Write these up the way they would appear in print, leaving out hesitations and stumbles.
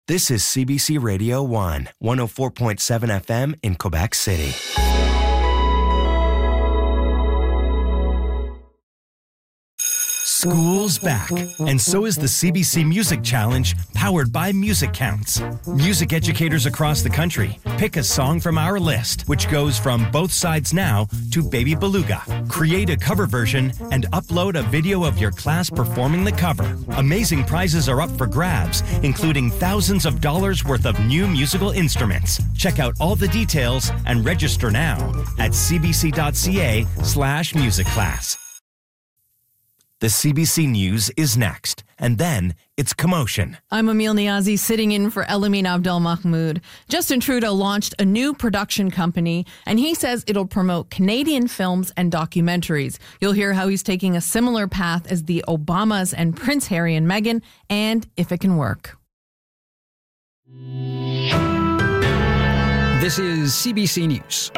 This is CBC Radio 1, 104.7 FM in Quebec City. School's back, and so is the CBC Music Challenge, powered by Music Counts. Music educators across the country pick a song from our list, which goes from Both Sides Now to Baby Beluga. Create a cover version and upload a video of your class performing the cover. Amazing prizes are up for grabs, including thousands of dollars worth of new musical instruments. Check out all the details and register now at cbc.ca/musicclass. The CBC News is next, and then it's Commotion. I'm Emil Niazi, sitting in for Elamin Abdelmahmoud. Justin Trudeau launched a new production company, and he says it'll promote Canadian films and documentaries. You'll hear how he's taking a similar path as the Obamas and Prince Harry and Meghan, and if it can work. This is CBC News.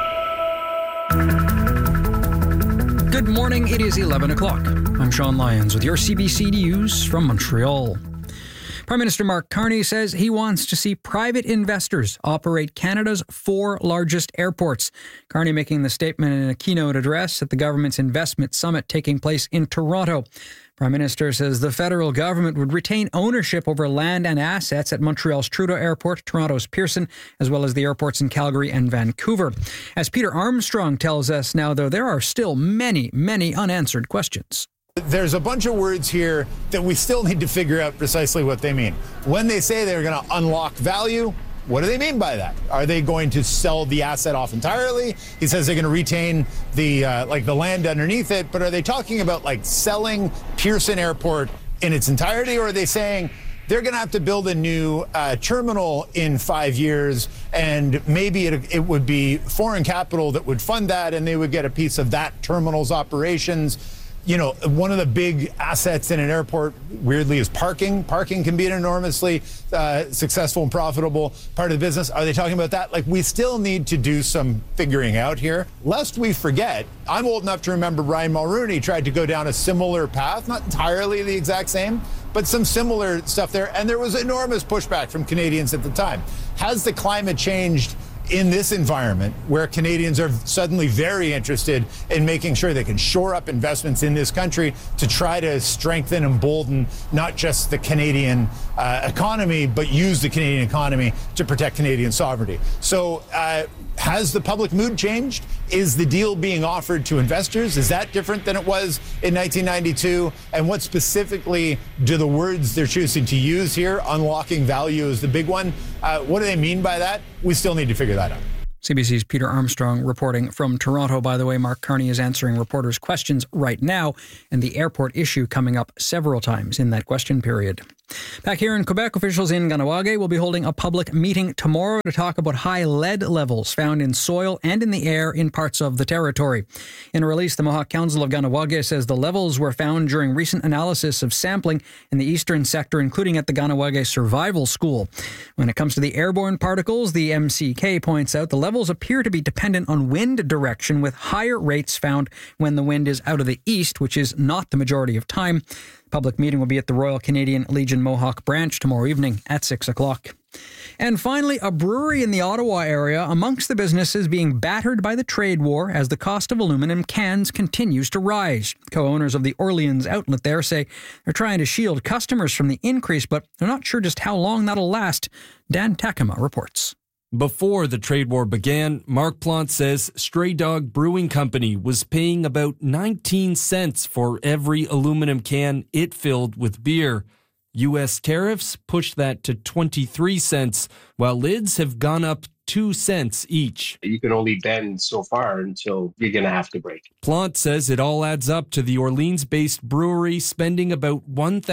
Good morning, it is 11 o'clock. I'm Sean Lyons with your CBC News from Montreal. Prime Minister Mark Carney says he wants to see private investors operate Canada's 4 largest airports. Carney making the statement in a keynote address at the government's investment summit taking place in Toronto. Prime Minister says the federal government would retain ownership over land and assets at Montreal's Trudeau Airport, Toronto's Pearson, as well as the airports in Calgary and Vancouver. As Peter Armstrong tells us now, though, there are still many unanswered questions. There's a bunch of words here that we still need to figure out precisely what they mean. When they say they're going to unlock value, what do they mean by that? Are they going to sell the asset off entirely? He says they're going to retain the the land underneath it, but are they talking about selling Pearson Airport in its entirety, or are they saying they're going to have to build a new terminal in 5 years, and maybe it would be foreign capital that would fund that, and they would get a piece of that terminal's operations? You know, one of the big assets in an airport, weirdly, is parking. Parking can be an enormously successful and profitable part of the business. Are they talking about that? We still need to do some figuring out here. Lest we forget, I'm old enough to remember Brian Mulroney tried to go down a similar path, not entirely the exact same, but some similar stuff there. And there was enormous pushback from Canadians at the time. Has the climate changed in this environment where Canadians are suddenly very interested in making sure they can shore up investments in this country to try to strengthen and embolden not just the Canadian economy, but use the Canadian economy to protect Canadian sovereignty? So has the public mood changed? Is the deal being offered to investors? Is that different than it was in 1992? And what specifically do the words they're choosing to use here, unlocking value is the big one, what do they mean by that? We still need to figure that out. CBC's Peter Armstrong reporting from Toronto. By the way, Mark Carney is answering reporters' questions right now, and the airport issue coming up several times in that question period. Back here in Quebec, officials in Kahnawake will be holding a public meeting tomorrow to talk about high lead levels found in soil and in the air in parts of the territory. In a release, the Mohawk Council of Kahnawake says the levels were found during recent analysis of sampling in the eastern sector, including at the Kahnawake Survival School. When it comes to the airborne particles, the MCK points out the levels appear to be dependent on wind direction, with higher rates found when the wind is out of the east, which is not the majority of time. Public meeting will be at the Royal Canadian Legion Mohawk branch tomorrow evening at 6 o'clock. And finally, a brewery in the Ottawa area amongst the businesses being battered by the trade war as the cost of aluminum cans continues to rise. Co-owners of the Orleans outlet there say they're trying to shield customers from the increase, but they're not sure just how long that'll last. Dan Takema reports. Before the trade war began, Mark Plant says Stray Dog Brewing Company was paying about 19 cents for every aluminum can it filled with beer. U.S. tariffs pushed that to 23 cents, while lids have gone up 2 cents each. You can only bend so far until you're going to have to break. Plant says it all adds up to the Orleans-based brewery spending about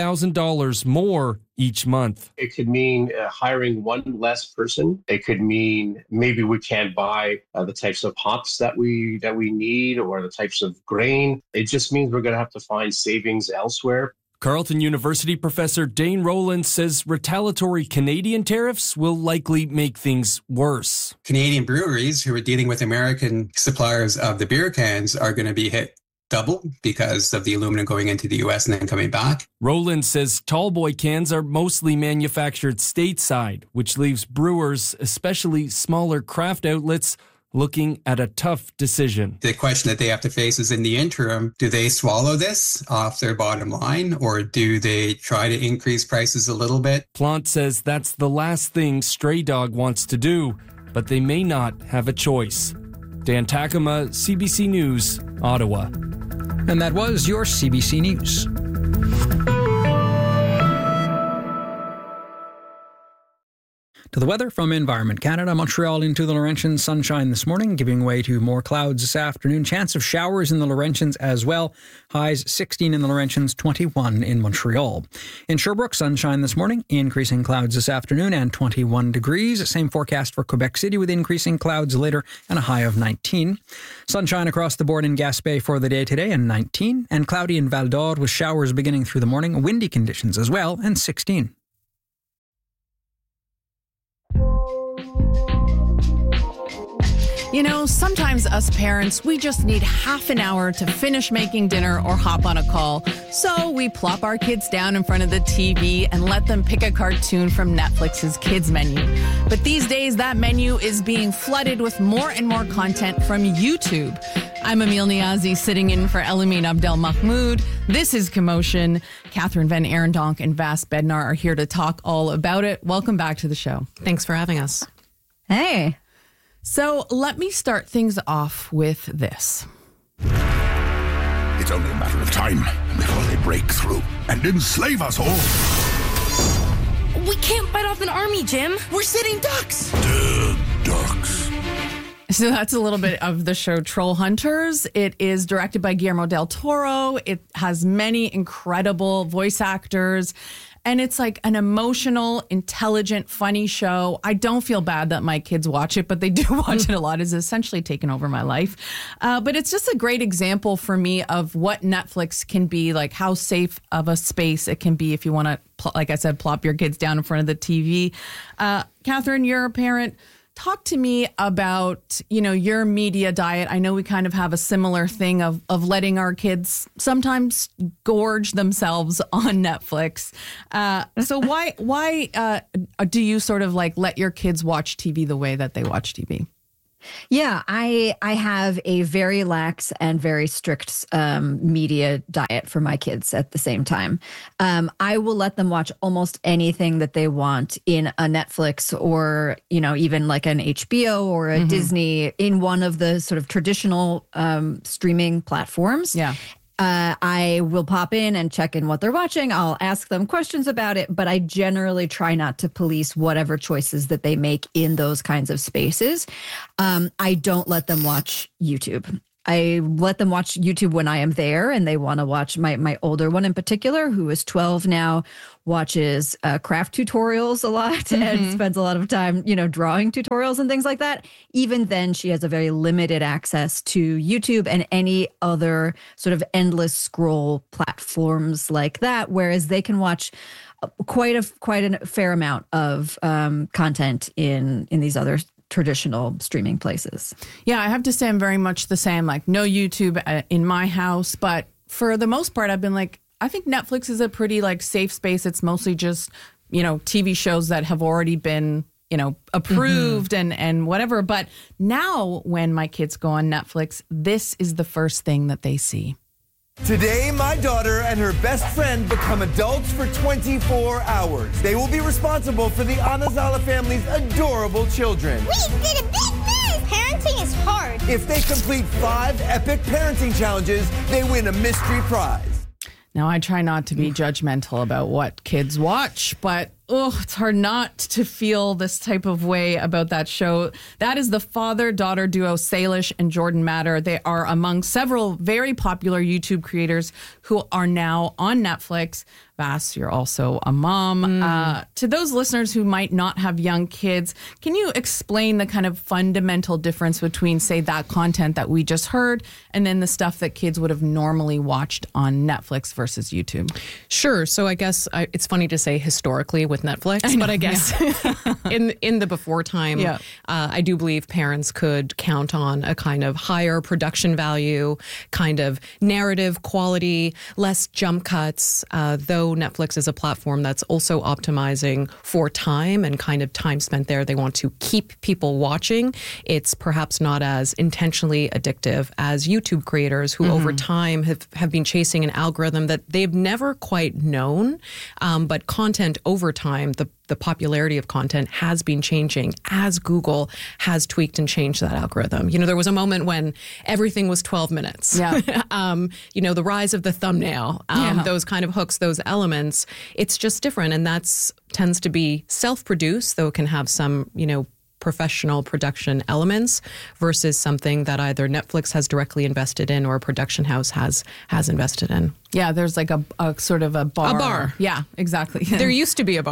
$1,000 more each month. It could mean hiring one less person. It could mean maybe we can't buy the types of hops that we need, or the types of grain. It just means we're going to have to find savings elsewhere. Carleton University professor Dane Rowland says retaliatory Canadian tariffs will likely make things worse. Canadian breweries who are dealing with American suppliers of the beer cans are going to be hit double because of the aluminum going into the U.S. and then coming back. Roland says tallboy cans are mostly manufactured stateside, which leaves brewers, especially smaller craft outlets, looking at a tough decision. The question that they have to face is, in the interim, do they swallow this off their bottom line, or do they try to increase prices a little bit? Plant says that's the last thing Stray Dog wants to do, but they may not have a choice. Dan Takama, CBC News, Ottawa. And that was your CBC News. To the weather from Environment Canada, Montreal into the Laurentians, sunshine this morning, giving way to more clouds this afternoon. Chance of showers in the Laurentians as well. Highs 16 in the Laurentians, 21 in Montreal. In Sherbrooke, sunshine this morning, increasing clouds this afternoon and 21 degrees. Same forecast for Quebec City with increasing clouds later and a high of 19. Sunshine across the board in Gaspé for the day today and 19. And cloudy in Val d'Or with showers beginning through the morning. Windy conditions as well and 16. You know, sometimes us parents, we just need half an hour to finish making dinner or hop on a call. So we plop our kids down in front of the TV and let them pick a cartoon from Netflix's kids menu. But these days, that menu is being flooded with more and more content from YouTube. I'm Emil Niazi, sitting in for Elamine Abdelmahmoud. This is Commotion. Catherine Van Arendonk and Vas Bednar are here to talk all about it. Welcome back to the show. Thanks for having us. Hey. So let me start things off with this. It's only a matter of time before they break through and enslave us all. We can't fight off an army, Jim. We're sitting ducks. Ducks. So that's a little bit of the show Troll Hunters. It is directed by Guillermo del Toro. It has many incredible voice actors. And it's like an emotional, intelligent, funny show. I don't feel bad that my kids watch it, but they do watch it a lot. It's essentially taken over my life. But it's just a great example for me of what Netflix can be, like how safe of a space it can be if you want to, like I said, plop your kids down in front of the TV. Catherine, you're a parent. Talk to me about, you know, your media diet. I know we kind of have a similar thing of letting our kids sometimes gorge themselves on Netflix. So why do you sort of like let your kids watch TV the way that they watch TV? Yeah, I have a very lax and very strict media diet for my kids at the same time. I will let them watch almost anything that they want in a Netflix or, you know, even like an HBO or a Disney in one of the sort of traditional streaming platforms. Yeah. I will pop in and check in what they're watching. I'll ask them questions about it, but I generally try not to police whatever choices that they make in those kinds of spaces. I don't let them watch YouTube. I let them watch YouTube when I am there and they want to watch. My older one in particular, who is 12 now, watches craft tutorials a lot and spends a lot of time, you know, drawing tutorials and things like that. Even then, she has a very limited access to YouTube and any other sort of endless scroll platforms like that, whereas they can watch quite a fair amount of content in these other traditional streaming places. Yeah, I have to say I'm very much the same, like no YouTube in my house. But for the most part, I've been like, I think Netflix is a pretty like safe space. It's mostly just, you know, TV shows that have already been, you know, approved and whatever. But now when my kids go on Netflix, this is the first thing that they see. Today, my daughter and her best friend become adults for 24 hours. They will be responsible for the Anazzala family's adorable children. We did a big move! Parenting is hard. If they complete 5 epic parenting challenges, they win a mystery prize. Now, I try not to be judgmental about what kids watch, but it's hard not to feel this type of way about that show. That is the father-daughter duo Salish and Jordan Matter. They are among several very popular YouTube creators who are now on Netflix. Vas, you're also a mom. To those listeners who might not have young kids, can you explain the kind of fundamental difference between, say, that content that we just heard and then the stuff that kids would have normally watched on Netflix versus YouTube? Sure. So I guess it's funny to say historically with with Netflix, but I guess in the before time, I do believe parents could count on a kind of higher production value, kind of narrative quality, less jump cuts, though Netflix is a platform that's also optimizing for time and kind of time spent there. They want to keep people watching. It's perhaps not as intentionally addictive as YouTube creators who over time have been chasing an algorithm that they've never quite known. But content over time, the popularity of content has been changing as Google has tweaked and changed that algorithm. There was a moment when everything was 12 minutes. Yeah. The rise of the thumbnail, those kind of hooks, those elements, it's just different. And that's tends to be self-produced, though it can have some, professional production elements versus something that either Netflix has directly invested in or a production house has invested in. Yeah, there's like a sort of a bar. A bar. Yeah, exactly. There used to be a bar.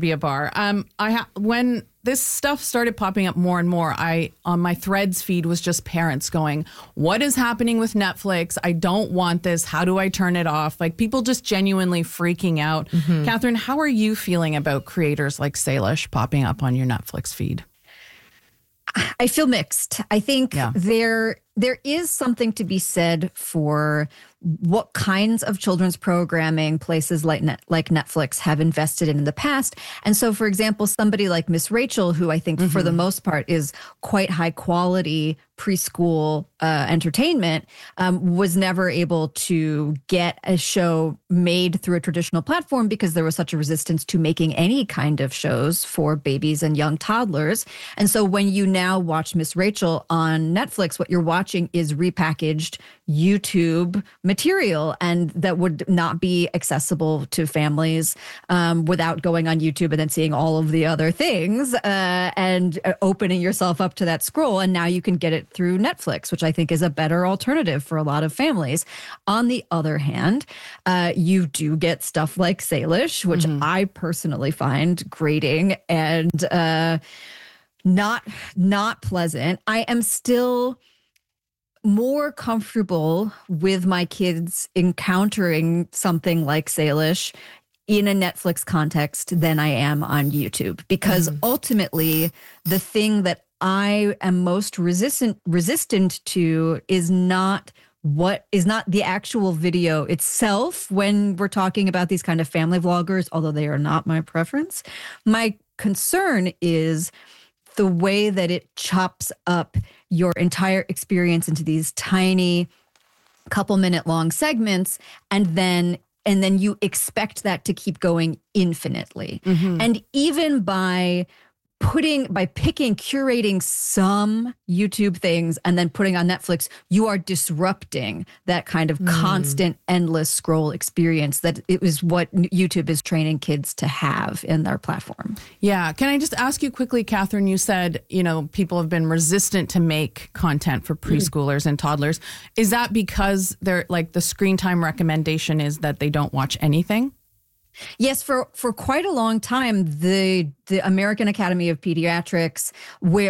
When this stuff started popping up more and more, on my Threads feed was just parents going, "What is happening with Netflix? I don't want this. How do I turn it off?" Like people just genuinely freaking out. Catherine, how are you feeling about creators like Salish popping up on your Netflix feed? I feel mixed. I think there is something to be said for what kinds of children's programming places like Netflix have invested in the past. And so, for example, somebody like Miss Rachel, who I think for the most part is quite high quality preschool entertainment, was never able to get a show made through a traditional platform because there was such a resistance to making any kind of shows for babies and young toddlers. And so when you now watch Miss Rachel on Netflix, what you're watching is repackaged YouTube material, and that would not be accessible to families without going on YouTube and then seeing all of the other things and opening yourself up to that scroll. And now you can get it through Netflix, which I think is a better alternative for a lot of families. On the other hand, you do get stuff like Salish, which I personally find grating and not pleasant. I am still more comfortable with my kids encountering something like Salish in a Netflix context than I am on YouTube, because ultimately the thing that I am most resistant to is not the actual video itself when we're talking about these kind of family vloggers, although they are not my preference. My concern is the way that it chops up your entire experience into these tiny couple-minute long segments, and then you expect that to keep going infinitely. And even by curating some YouTube things and then putting on Netflix, you are disrupting that kind of constant, endless scroll experience that it was what YouTube is training kids to have in their platform. Yeah. Can I just ask you quickly, Catherine, you said, people have been resistant to make content for preschoolers and toddlers. Is that because they're like the screen time recommendation is that they don't watch anything? Yes, for quite a long time, the American Academy of Pediatrics,